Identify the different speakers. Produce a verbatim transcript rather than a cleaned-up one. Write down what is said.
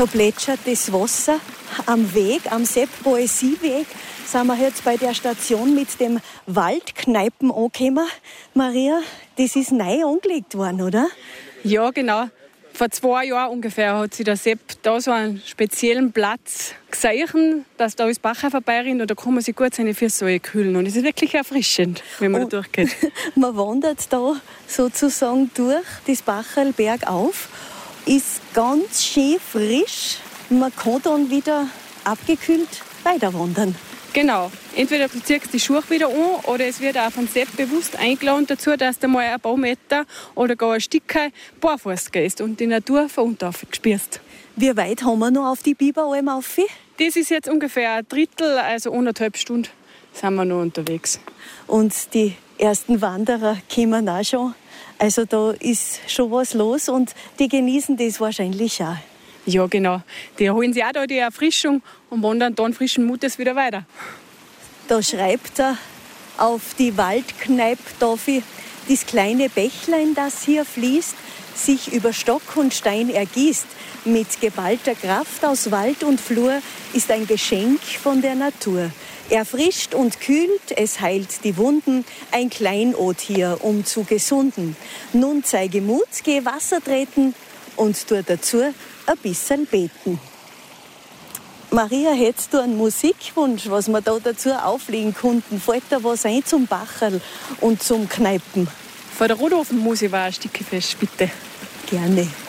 Speaker 1: Da plätschert das Wasser am Weg, am Sepp-Poesieweg. Sind wir jetzt bei der Station mit dem Waldkneipen angekommen. Maria, das ist neu angelegt worden, oder?
Speaker 2: Ja, genau. Vor zwei Jahren ungefähr hat sich der Sepp da so einen speziellen Platz gesehen, dass da das Bach vorbeirinnt und da kann man sich gut seine Füße kühlen. Und es ist wirklich erfrischend, wenn man
Speaker 1: und
Speaker 2: da durchgeht.
Speaker 1: Man wandert da sozusagen durch das Bacherl bergauf, ist ganz schön frisch. Man kann dann wieder abgekühlt weiter wandern.
Speaker 2: Genau. Entweder du ziehst die Schuhe wieder an oder es wird auch von Sepp bewusst eingeladen dazu, dass du mal ein paar Meter oder gar ein Stück barfuß gehst und die Natur von unten auf spürst.
Speaker 1: Wie weit haben wir noch auf die Biberalm rauf?
Speaker 2: Das ist jetzt ungefähr ein Drittel, also anderthalb Stunden sind wir noch unterwegs.
Speaker 1: Und die ersten Wanderer kommen auch schon. Also da ist schon was los und die genießen das wahrscheinlich auch.
Speaker 2: Ja, genau. Die holen sich auch da die Erfrischung und wandern dann frischen Mutes wieder weiter.
Speaker 1: Da schreibt er auf die Waldkneip-Tafel: Das kleine Bächlein, das hier fließt, sich über Stock und Stein ergießt, mit geballter Kraft aus Wald und Flur, ist ein Geschenk von der Natur. Erfrischt und kühlt, es heilt die Wunden, ein Kleinod hier, um zu gesunden. Nun zeige Mut, geh Wasser treten und tu dazu ein bisschen beten. Maria, hättest du einen Musikwunsch, was wir da dazu auflegen konnten? Fällt da was ein zum Bacherl und zum Kneipen?
Speaker 2: Von der Rothofen muss ich war ein Stück fest, bitte.
Speaker 1: Gerne.